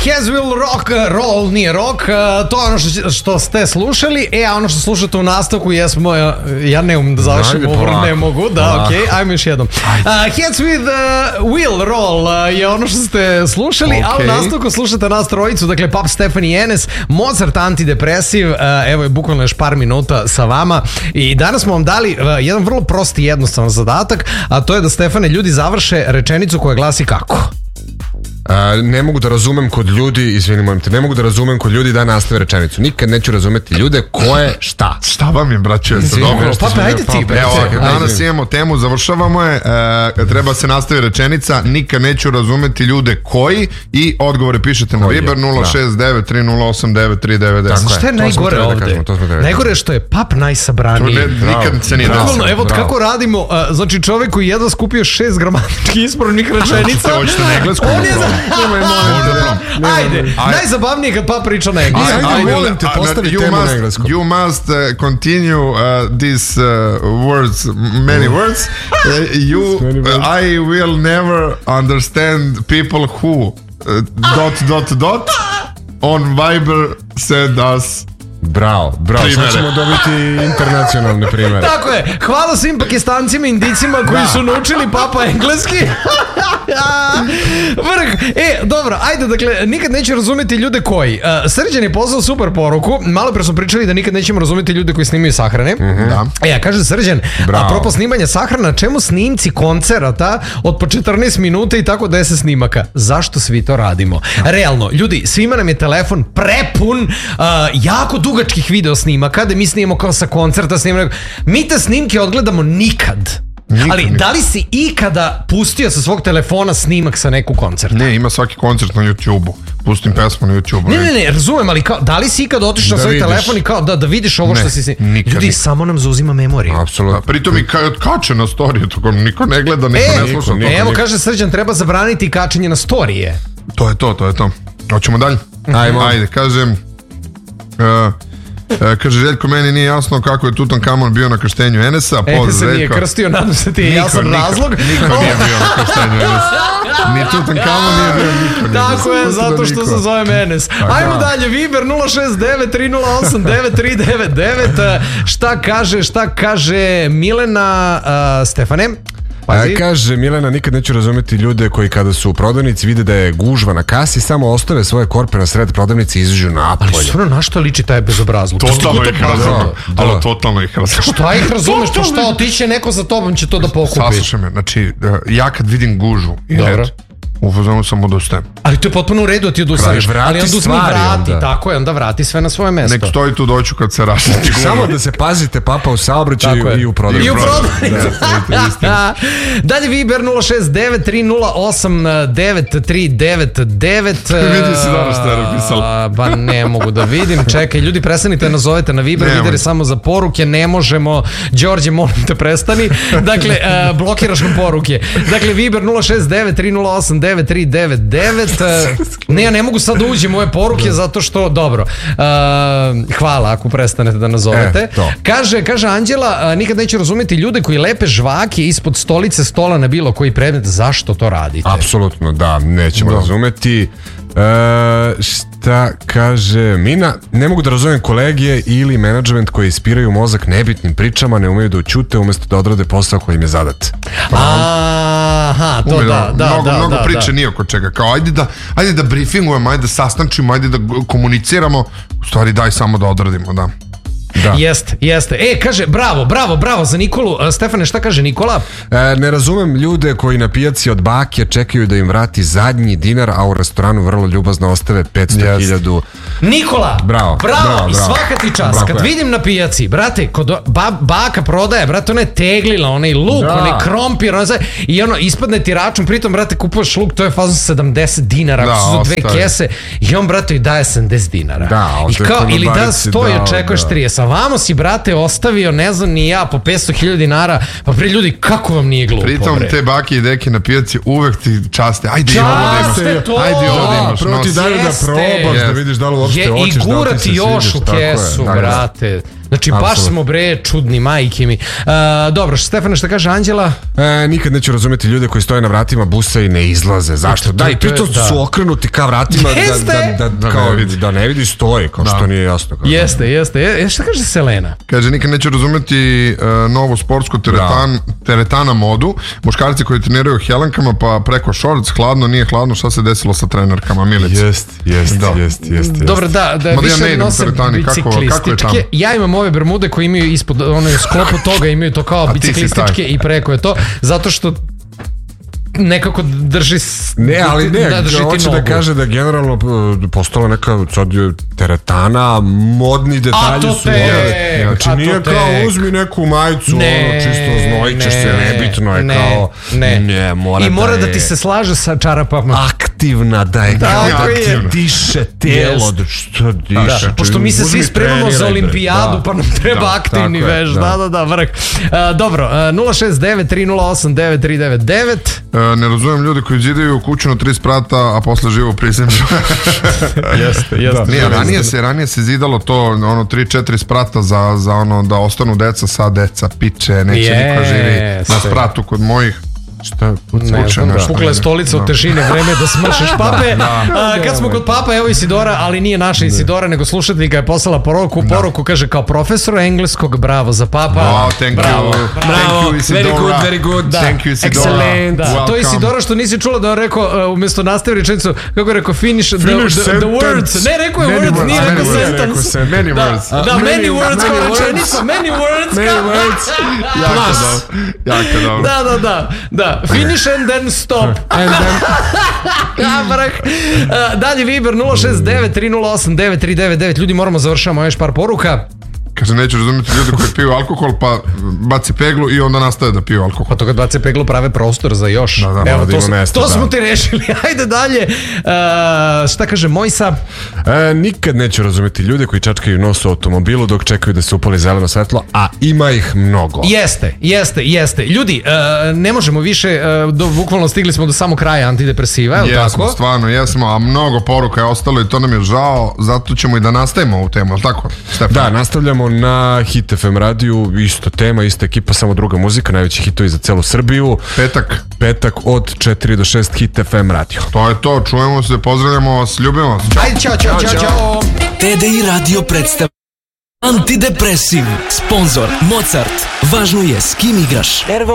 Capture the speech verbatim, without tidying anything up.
Has Will Rock Roll, nije rock, uh, to je ono što, što ste slušali, e, a ono što slušate u nastavku jesmo, ja ne umem da završim ovo, ne mogu, da, okej, okay, ajmo još jednom. Uh, Heads with uh, Will Roll uh, je ono što ste slušali, okay. A u nastavku slušate nas trojicu, dakle Pap, Stefan i Enes, Mozart antidepresiv, uh, evo je bukvalno još par minuta sa vama i danas smo vam dali uh, jedan vrlo prosti i jednostavan zadatak, a to je da, Stefane, ljudi završe rečenicu koja glasi kako? Uh, ne mogu da razumem kod ljudi, izvini, molim te, ne mogu da razumem kod ljudi da nastave rečenicu. Nikad neću razumeti ljude ko je šta. Šta vam je, braće? Pape, ajde ti, braće. Evo, danas imamo temu, završavamo je, uh, treba se nastavi rečenica, nikad neću razumeti ljude koji, i odgovore pišete na Viber nula šest devet tri nula osam devet tri devet devet. Šta je najgore ovde? Najgore je što je Pap najsabraniji. Nikad se nije nastavio. Evo kako radimo, uh, znači čovjek koji jedva skupio šest gramatički ispravnih rečenica. Hoćete na engleskom? Ajde, najzabavnije kad Pap priča na engleskom. Ajde, molim te, postavi temu na engleskom. You must uh, continue uh, these uh, words, many words. Uh, you, uh, I will never understand people who uh, dot dot dot on Viber send us. Bravo, bravo, sad ćemo dobiti internacionalne primere. Tako je, hvala svim Pakistancima i Indicima koji da. su naučili Papa engleski. Vrh, e, dobro, ajde, dakle, nikad neću razumjeti ljude koji. Uh, Srđan je poslao super poruku, malo pre smo pričali da nikad nećemo razumjeti ljude koji snimaju sahrane. Mm-hmm. Da. E, ja kaže Srđan, bravo. Apropo snimanja sahrana, čemu snimci koncerata od po četrnaest minuta i tako deset snimaka? Zašto svi to radimo? Da. Realno, ljudi, svima nam je telefon prepun uh, jako dugačkih video snimaka, da mi snimamo kao sa koncerta, snimamo. Mi te snimke odgledamo nikad. Nikad, ali nikad. Da li si ikada pustio sa svog telefona snimak sa neku koncerta? Ne, ima svaki koncert na YouTube-u. Pustim pesmu na YouTube-u. Ne, ne, ne, razumem, ali kao, da li si ikada otišao na svoj vidiš. telefon i kao da, da vidiš ovo ne, što si si... Nikad, ljudi, nikad. samo nam zauzima memoriju. Apsolutno. Pritom i ka, kače na storije, tako niko ne gleda, niko e, ne sluša. Niko, evo, niko. Kaže Srđan, treba zabraniti kačenje na storije. To je to, to je to. Hoćemo dalje? Ajmo. Ajde, kažem... Uh, E, kaže Željko, meni nije jasno kako je Tutankamon bio na krštenju Enesa. E, se nije krstio, nadam se ti je niko, jasan niko, razlog. Niko nije bio na krštenju Enesa. Ni Tutankamon nije bio, niko nije. Tako je, zato što se zovem Enes. Ajmo da. dalje, Viber nula šest devet tri nula osam devet tri devet devet. Šta kaže, šta kaže Milena, uh, Stefane? A kaže Milena, nikad neću razumjeti ljude koji kada su u prodavnici vide da je gužva na kasi, samo ostave svoje korpe na sred prodavnice i izađu napolje. Ali stvarno, na što liči taj bezobrazluk? Totalno ih razumem. Ali totalno ih razumem. Šta ih razumeš? Pa šta, otiće neko za tobom će to da pokupi. Saslušaj me, znači, ja kad vidim gužvu i red, u fazonu sam odustajem. Ali to je potpuno u redu, ti odustaneš. Ali on uzmi vrati, onda. Tako je, onda vrati sve na svoje mesto. Nek stoji tu, doću kad se rašiti. Samo da se pazite, Papa, u saobraćaju i u prodavnici. I u prodavnici. Dalje Viber nula šest devet tri nula osam devet tri devet devet. Vidi si danas šta je napisala. Ba ne mogu da vidim. Čekaj, ljudi, prestanite, nazovete na Viber, Viber je samo za poruke, ne možemo. Đorđe, molim te, prestani. Dakle, blokiraš nam poruke. Dakle, Viber nula šest devet tri nula osam devet tri devet devet. Ne, ja ne mogu sad da uđem moje poruke zato što, dobro, uh, hvala ako prestanete da nazovete. E, kaže, kaže Anđela, uh, nikad neću razumjeti ljude koji lepe žvake ispod stolice stola na bilo koji predmet. Zašto to radite? Apsolutno, da, nećemo da. razumjeti. Uh, šta kaže Mina, ne mogu da razumem kolegije ili menadžment koji ispiraju mozak nebitnim pričama, ne umeju da učute umjesto da odrade posao koji im je zadat. Aha, to Ume, da, da, mnogo, da, mnogo da, priče da. nije oko čega, kao ajde da, ajde da briefingujemo, ajde da sastančimo, ajde da komuniciramo, u stvari daj samo da odradimo, da. Da. Jeste, jeste. E, kaže, bravo, bravo, bravo za Nikolu. Stefane, šta kaže Nikola? E, ne razumem ljude koji na pijaci od bake čekaju da im vrati zadnji dinar, a u restoranu vrlo ljubazno ostave petsto hiljada. Nikola, bravo, bravo, bravo, i svaka ti čast. Bravo, kad je. vidim na pijaci, brate, kod ba, baka prodaje, brate, ona je teglila, onaj luk, da. onaj krompir, onaj, i ono, ispadne ti račun, pritom, brate, kupuješ luk, to je fazno sedamdeset dinara, ako su za dve kese, i on, brate, i daje sedamdeset dinara. Da, i kao, ili da sto i očekuješ trideset. Vamo si, brate, ostavio, ne znam ni ja, po petsto hiljada dinara, pa pri ljudi, kako vam nije glupo? Pritom bre? Te bake i deke na pijaci uvek ti časte, ajde i ovo da imaš, to. ajde i ovo da imaš. Prvo ti daju da probaš, da vidiš da li uopšte je, hoćeš, i gurati da još u kesu, brate. Znači, baš Apsolutno. smo bre čudni, majke mi. Uh, dobro, Stefane, šta kaže Anđela? E, nikad neću razumjeti ljude koji stoje na vratima busa i ne izlaze. Zašto? To- Da, i to je- pritom da. su okrenuti ka vratima da, Jeste! da, da, Da kao, ne vidi. da ne vidi stoji, kao što nije jasno. Kao. Jeste, jeste. E, šta kaže Selena? Kaže, nikad neće razumeti uh, novu sportsku teretan, teretana modu. Muškarci koji treniraju helenkama pa preko shorts, hladno, nije hladno, šta se desilo sa trenerkama, Milica? Jest, jest, Da. jest, jest, jest. Dobro, da, da Mada ja ne više idem u nose teretani, kako- kako je tamo? biciklističke. Ja imam ove bermude koje imaju ispod, ono u sklopu toga imaju to kao A ti si biciklističke i preko je to, zato što nekako drži s- Ne, ali ne, da, drži ti hoće da nogu. kaže da generalno uh, postala neka sad je teretana, modni A detalji to su tek, ove. Znači a to nije kao tek. uzmi neku majicu, Ne, ono čisto znojićeš se, ne, nebitno je ne, kao ne. ne, mora I mora da je ti se slaže sa čarapama. aktivna, da je Tako kao je. da diše telo, Jest. da što diše. Da, pošto mi se svi Uzmi spremamo za treniraj, bre. olimpijadu, Da. pa nam treba Da, aktivni tako je, veš. da. Da, da, da, vrh. Uh, dobro, uh, nula šest devet tri nula osam devet tri devet devet. Uh, ne razumijem ljude koji zidaju kuću na tri sprata, a posle žive u prizemlju. Jeste, jeste. Nije, ranije se, ranije se zidalo to, ono, tri četiri sprata za, za ono, da ostanu deca sa deca, piče, neće niko živi na Jeste. spratu kod mojih. Šta? Ne Kuće, znam, nešto. pukla je stolica od težine, vreme je da smršeš pape. A, kad smo kod papa, evo Isidora, ali nije naša Isidora, nego slušateljka je poslala poruku. Poruku kaže kao profesor engleskog, bravo za papa. Wow, thank Bravo. you. Thank you, Isidora. very good, very good. Da. Thank you, Isidora. Excellent. Da. To je Welcome. Isidora što nisi čula da je rekao uh, umjesto nastave rečenicu, kako je rekao finish, the, Finish the, the sentence. words. Ne, rekao je Many words, words. nije Many rekao words. sentence. Rekao se- Many Da, words. da, Many- many words kao many words. rečenica, many words. Many kao- words. Jako dobro. Jako dobro. Da, da, da, da. Finish and then stop. And then, Ja, vrh. Uh, dalje Viber nula šest devet tri nula osam devet tri devet devet. Ljudi, moramo završavamo još par poruka. Kaže, neću razumjeti ljudi koji piju alkohol, pa baci peglu i onda nastaje da piju alkohol. Pa to kad bace peglu prave prostor za još. Da, da, Evo, mora da to, ima su- mesta, to da. smo ti rešili. Ajde dalje. Uh, šta kaže Mojsa? e, nikad neću razumjeti ljude koji čačkaju nos u automobilu dok čekaju da se upali zeleno svetlo, a ima ih mnogo. Jeste, jeste, jeste. Ljudi, uh, ne možemo više, uh, do, bukvalno stigli smo do samog kraja antidepresiva, je li Jesmo, tako? stvarno, jesmo, a mnogo poruka je ostalo i to nam je žao, zato ćemo i da nastavimo ovu temu, je li tako, Stefan? Da, nastavljamo na Hit F M radiju, isto tema, ista ekipa, samo druga muzika, najveći hitovi za celu Srbiju. Petak, Petak od četiri do šest Hit F M radio. to je to, čujemo se, pozdravljamo vas, ljubimo vas. Ajde, čao, čao, čao, čao. T D I radio predstavlja Antidepresiv, sponzor Mozart. Važno je s kim igraš.